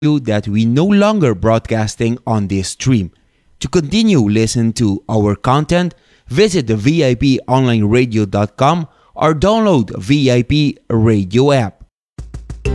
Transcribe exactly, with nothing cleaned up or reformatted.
you that we no longer broadcasting on this stream. To continue listen to our content, visit the V I P online radio dot com or download V I P radio app.